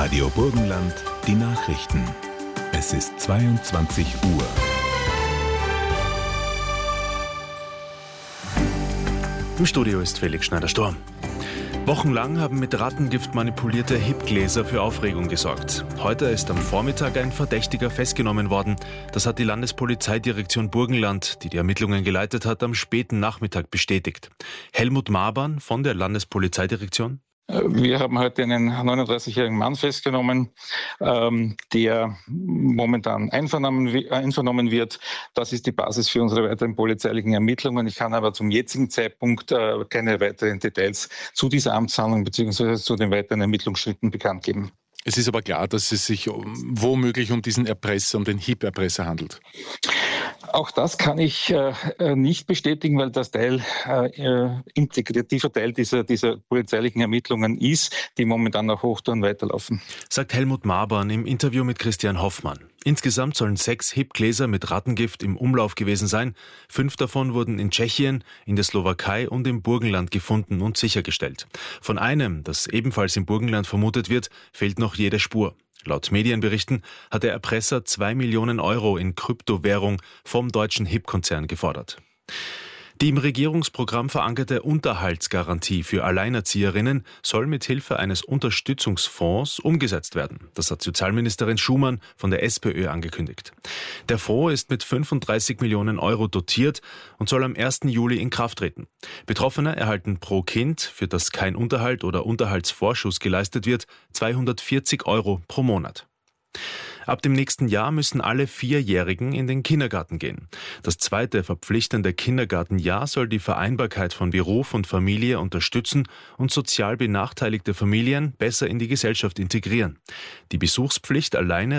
Radio Burgenland, die Nachrichten. Es ist 22 Uhr. Im Studio ist Felix Schneider-Sturm. Wochenlang haben mit Rattengift manipulierte HIP-Gläser für Aufregung gesorgt. Heute ist am Vormittag ein Verdächtiger festgenommen worden. Das hat die Landespolizeidirektion Burgenland, die die Ermittlungen geleitet hat, am späten Nachmittag bestätigt. Helmut Mabern von der Landespolizeidirektion. Wir haben heute einen 39-jährigen Mann festgenommen, der momentan einvernommen wird. Das ist die Basis für unsere weiteren polizeilichen Ermittlungen. Ich kann aber zum jetzigen Zeitpunkt keine weiteren Details zu dieser Amtshandlung bzw. zu den weiteren Ermittlungsschritten bekannt geben. Es ist aber klar, dass es sich womöglich um diesen Erpresser, um den HIP-Erpresser handelt. Auch das kann ich nicht bestätigen, weil das integrativer Teil dieser polizeilichen Ermittlungen ist, die momentan auf Hochtouren weiterlaufen. Sagt Helmut Mabern im Interview mit Christian Hoffmann. Insgesamt sollen 6 HIP-Gläser mit Rattengift im Umlauf gewesen sein. 5 davon wurden in Tschechien, in der Slowakei und im Burgenland gefunden und sichergestellt. Von einem, das ebenfalls im Burgenland vermutet wird, fehlt noch jede Spur. Laut Medienberichten hat der Erpresser 2 Millionen Euro in Kryptowährung vom deutschen HIP-Konzern gefordert. Die im Regierungsprogramm verankerte Unterhaltsgarantie für Alleinerzieherinnen soll mit Hilfe eines Unterstützungsfonds umgesetzt werden. Das hat Sozialministerin Schumann von der SPÖ angekündigt. Der Fonds ist mit 35 Millionen Euro dotiert und soll am 1. Juli in Kraft treten. Betroffene erhalten pro Kind, für das kein Unterhalt oder Unterhaltsvorschuss geleistet wird, 240 Euro pro Monat. Ab dem nächsten Jahr müssen alle 4-Jährigen in den Kindergarten gehen. Das zweite verpflichtende Kindergartenjahr soll die Vereinbarkeit von Beruf und Familie unterstützen und sozial benachteiligte Familien besser in die Gesellschaft integrieren. Die Besuchspflicht alleine